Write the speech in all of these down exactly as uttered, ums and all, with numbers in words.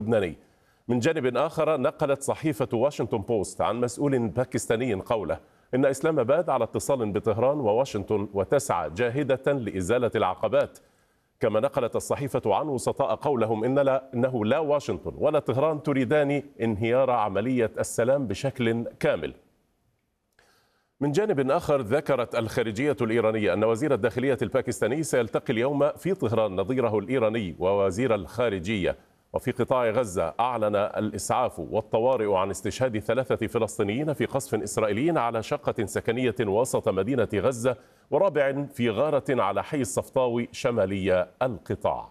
اللبناني. من جانب آخر، نقلت صحيفة واشنطن بوست عن مسؤول باكستاني قوله إن إسلام آباد على اتصال بطهران وواشنطن وتسعى جاهدة لإزالة العقبات. كما نقلت الصحيفة عن وسطاء قولهم إن لا إنه لا واشنطن ولا طهران تريدان انهيار عملية السلام بشكل كامل. من جانب آخر، ذكرت الخارجية الإيرانية أن وزير الداخلية الباكستاني سيلتقي اليوم في طهران نظيره الإيراني ووزير الخارجية. وفي قطاع غزة، أعلن الإسعاف والطوارئ عن استشهاد ثلاثة فلسطينيين في قصف إسرائيلي على شقة سكنية وسط مدينة غزة، ورابع في غارة على حي الصفطاوي شمالي القطاع.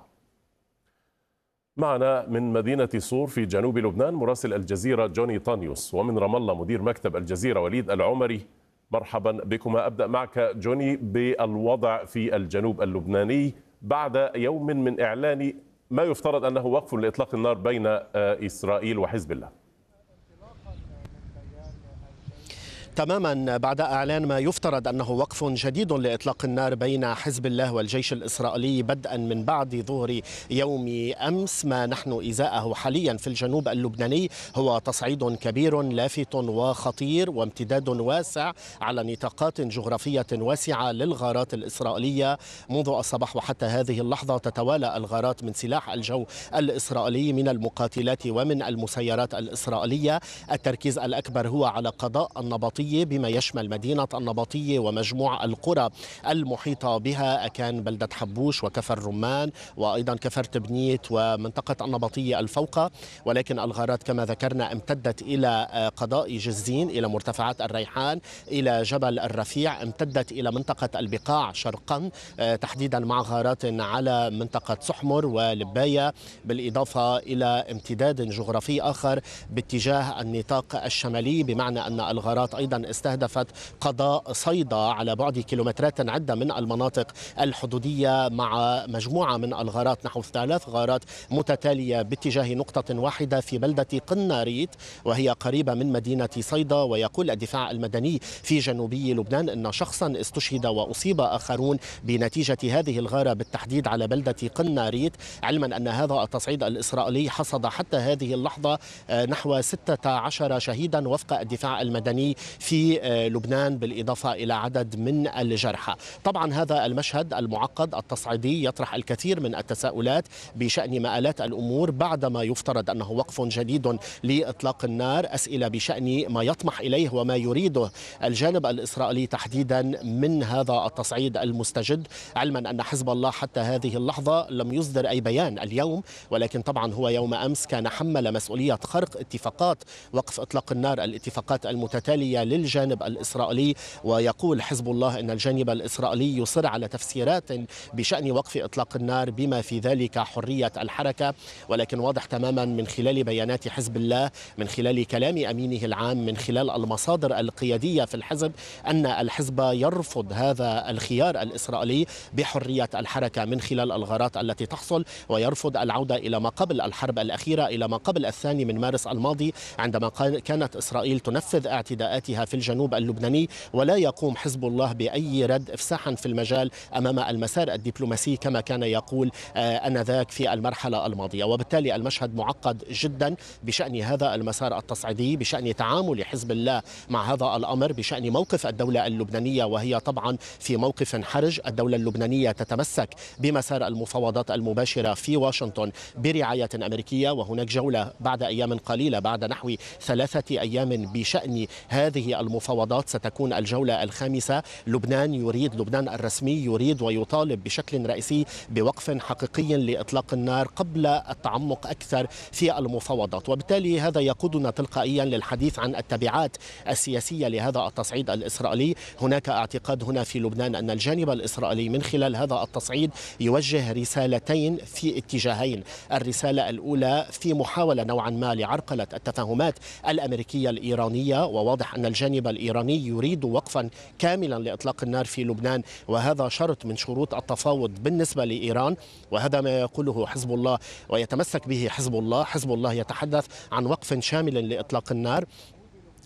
معنا من مدينة صور في جنوب لبنان مراسل الجزيرة جوني طانيوس، ومن رام الله مدير مكتب الجزيرة وليد العمري. مرحبا بكما. أبدأ معك جوني بالوضع في الجنوب اللبناني بعد يوم من إعلان ما يفترض أنه وقف لإطلاق النار بين إسرائيل وحزب الله. تماما بعد إعلان ما يفترض أنه وقف جديد لإطلاق النار بين حزب الله والجيش الإسرائيلي بدءا من بعد ظهر يوم أمس. ما نحن إزاءه حاليا في الجنوب اللبناني هو تصعيد كبير لافت وخطير وامتداد واسع على نطاقات جغرافية واسعة للغارات الإسرائيلية. منذ الصباح وحتى هذه اللحظة تتوالى الغارات من سلاح الجو الإسرائيلي، من المقاتلات ومن المسيرات الإسرائيلية. التركيز الأكبر هو على قضاء النبطية بما يشمل مدينة النبطية ومجموع القرى المحيطة بها، أكان بلدة حبوش وكفر رمان وأيضا كفر تبنيت ومنطقة النبطية الفوقة. ولكن الغارات كما ذكرنا امتدت إلى قضاء جزين، إلى مرتفعات الريحان، إلى جبل الرفيع، امتدت إلى منطقة البقاع شرقا تحديدا مع غارات على منطقة سحمر ولباية، بالإضافة إلى امتداد جغرافي آخر باتجاه النطاق الشمالي، بمعنى أن الغارات أيضا استهدفت قضاء صيدا على بعد كيلومترات عدة من المناطق الحدودية، مع مجموعة من الغارات نحو ثلاث غارات متتالية باتجاه نقطة واحدة في بلدة قناريت وهي قريبة من مدينة صيدا. ويقول الدفاع المدني في جنوبي لبنان أن شخصا استشهد وأصيب آخرون بنتيجة هذه الغارة بالتحديد على بلدة قناريت، علما أن هذا التصعيد الإسرائيلي حصد حتى هذه اللحظة نحو ستة عشر شهيدا وفق الدفاع المدني في لبنان، بالإضافة إلى عدد من الجرحى. طبعا هذا المشهد المعقد التصعيدي يطرح الكثير من التساؤلات بشأن مآلات الأمور بعدما يفترض أنه وقف جديد لإطلاق النار. أسئلة بشأن ما يطمح إليه وما يريده الجانب الإسرائيلي تحديدا من هذا التصعيد المستجد، علما أن حزب الله حتى هذه اللحظة لم يصدر أي بيان اليوم، ولكن طبعا هو يوم أمس كان حمل مسؤولية خرق اتفاقات وقف إطلاق النار، الاتفاقات المتتالية للجانب الإسرائيلي. ويقول حزب الله أن الجانب الإسرائيلي يصر على تفسيرات بشأن وقف إطلاق النار بما في ذلك حرية الحركة، ولكن واضح تماما من خلال بيانات حزب الله، من خلال كلام أمينه العام، من خلال المصادر القيادية في الحزب، أن الحزب يرفض هذا الخيار الإسرائيلي بحرية الحركة من خلال الغارات التي تحصل، ويرفض العودة إلى ما قبل الحرب الأخيرة، إلى ما قبل الثاني من مارس الماضي عندما كانت إسرائيل تنفذ اعتداءاتها في الجنوب اللبناني، ولا يقوم حزب الله بأي رد إفساحا في المجال أمام المسار الدبلوماسي كما كان يقول آنذاك في المرحلة الماضية. وبالتالي المشهد معقد جدا بشأن هذا المسار التصعيدي، بشأن تعامل حزب الله مع هذا الأمر، بشأن موقف الدولة اللبنانية وهي طبعا في موقف حرج. الدولة اللبنانية تتمسك بمسار المفاوضات المباشرة في واشنطن برعاية أمريكية، وهناك جولة بعد أيام قليلة بعد نحو ثلاثة أيام بشأن هذه المفاوضات، ستكون الجولة الخامسة. لبنان يريد، لبنان الرسمي يريد ويطالب بشكل رئيسي بوقف حقيقي لإطلاق النار قبل التعمق أكثر في المفاوضات. وبالتالي هذا يقودنا تلقائيا للحديث عن التبعات السياسية لهذا التصعيد الإسرائيلي. هناك اعتقاد هنا في لبنان أن الجانب الإسرائيلي من خلال هذا التصعيد يوجه رسالتين في اتجاهين. الرسالة الأولى في محاولة نوعا ما لعرقلة التفاهمات الأمريكية الإيرانية، وواضح أن الجانب الإيراني يريد وقفا كاملا لإطلاق النار في لبنان، وهذا شرط من شروط التفاوض بالنسبة لإيران، وهذا ما يقوله حزب الله ويتمسك به حزب الله. حزب الله يتحدث عن وقف شامل لإطلاق النار.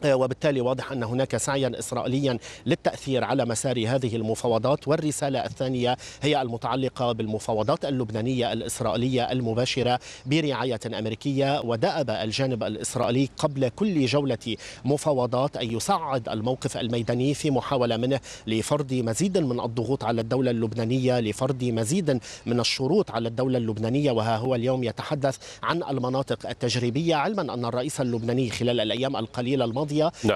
وبالتالي واضح أن هناك سعيا إسرائيليا للتأثير على مسار هذه المفاوضات. والرسالة الثانية هي المتعلقة بالمفاوضات اللبنانية الإسرائيلية المباشرة برعاية أمريكية. ودأب الجانب الإسرائيلي قبل كل جولة مفاوضات أن يصعد الموقف الميداني في محاولة منه لفرض مزيد من الضغوط على الدولة اللبنانية، لفرض مزيد من الشروط على الدولة اللبنانية. وها هو اليوم يتحدث عن المناطق التجريبية، علما أن الرئيس اللبناني خلال الأيام القليلة الماضية نعم.